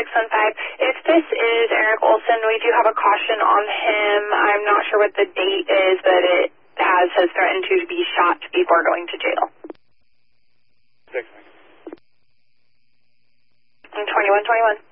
If this is Eric Olson, we do have a caution on him. I'm not sure what the date is, but it has threatened to be shot before going to jail. 2121.